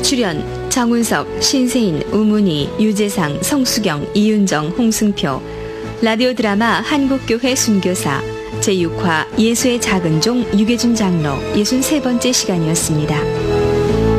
출연 정운석, 신세인, 우문희, 유재상, 성수경, 이윤정, 홍승표. 라디오 드라마 한국교회 순교사 제6화 예수의 작은 종 유계준 장로 63번째 시간이었습니다.